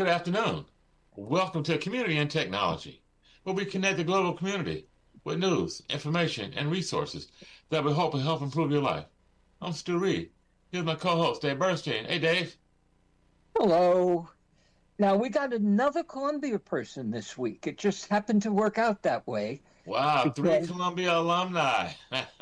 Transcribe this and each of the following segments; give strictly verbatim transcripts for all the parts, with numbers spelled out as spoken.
Good afternoon. Welcome to Community and Technology, where we connect the global community with news, information, and resources that will help and help improve your life. I'm Stu Reed. Here's my co-host, Dave Bernstein. Hey, Dave. Hello. Now, we got another Columbia person this week. It just happened to work out that way. Wow, three Because, Columbia alumni.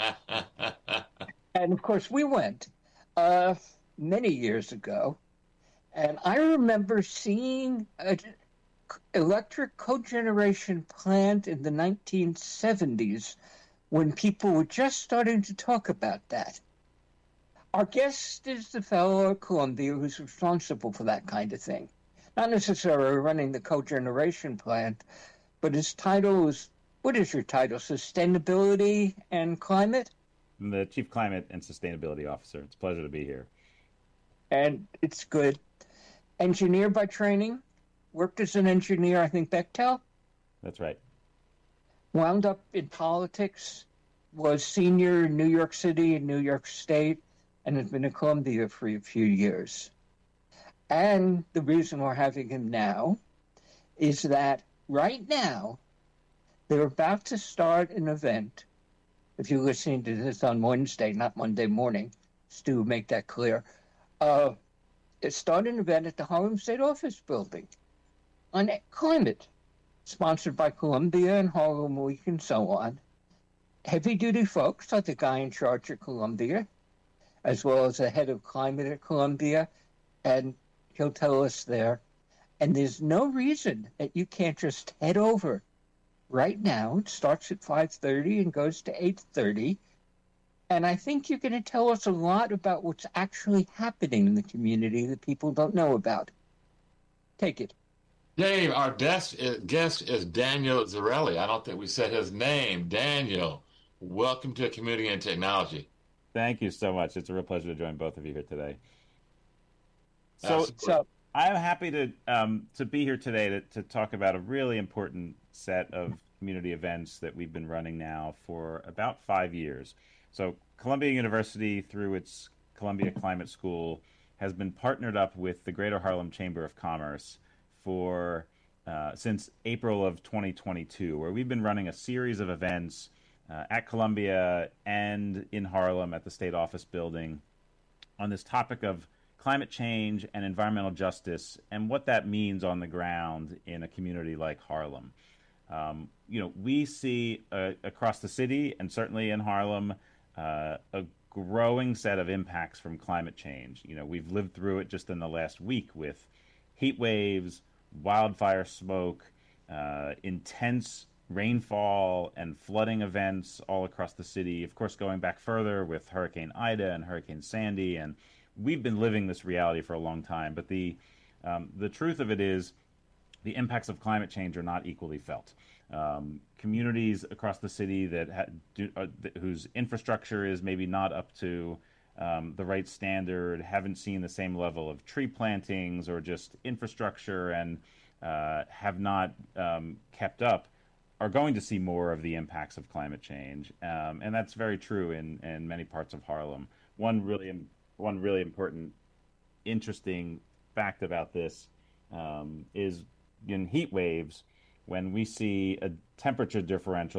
and of course, we went uh, many years ago. And I remember seeing an electric cogeneration plant in the nineteen seventies when people were just starting to talk about that. Our guest is the fellow at Columbia who's responsible for that kind of thing. Not necessarily running the cogeneration plant, but his title is, what is your title? Sustainability and Climate? I'm the Chief Climate and Sustainability Officer. It's a pleasure to be here. And it's good. Engineer by training, worked as an engineer, I think, Bechtel. That's right. Wound up in politics, was senior in New York City and New York State, and has been at Columbia for a few years. And the reason we're having him now is that right now, they're about to start an event. If you're listening to this on Wednesday, not Monday morning, Stu, make that clear. Uh, they start an event at the Harlem State Office Building on climate, sponsored by Columbia and Harlem Week and so on. Heavy-duty folks like the guy in charge at Columbia, as well as the head of climate at Columbia, and he'll tell us there. And there's no reason that you can't just head over right now. It starts at five thirty and goes to eight thirty. And I think you're going to tell us a lot about what's actually happening in the community that people don't know about. Take it. Dave, our guest is, guest is Daniel Zarelli. I don't think we said his name. Daniel, welcome to Community and Technology. Thank you so much. It's a real pleasure to join both of you here today. So, so I'm happy to um, to be here today to, to talk about a really important set of community events that we've been running now for about five years. So Columbia University, through its Columbia Climate School, has been partnered up with the Greater Harlem Chamber of Commerce for uh, since April of twenty twenty-two, where we've been running a series of events uh, at Columbia and in Harlem at the State Office Building on this topic of climate change and environmental justice and what that means on the ground in a community like Harlem. Um, you know, we see uh, across the city and certainly in Harlem uh, a growing set of impacts from climate change. You know, we've lived through it just in the last week with heat waves, wildfire smoke, uh, intense rainfall and flooding events all across the city. Of course, going back further with Hurricane Ida and Hurricane Sandy, and we've been living this reality for a long time. But the um, the truth of it is, the impacts of climate change are not equally felt. Um, communities across the city that ha- do, uh, th- whose infrastructure is maybe not up to um, the right standard, haven't seen the same level of tree plantings or just infrastructure, and uh, have not um, kept up, are going to see more of the impacts of climate change. Um, and that's very true in, in many parts of Harlem. One really, one really important, interesting fact about this um, is in heat waves, when we see a temperature differential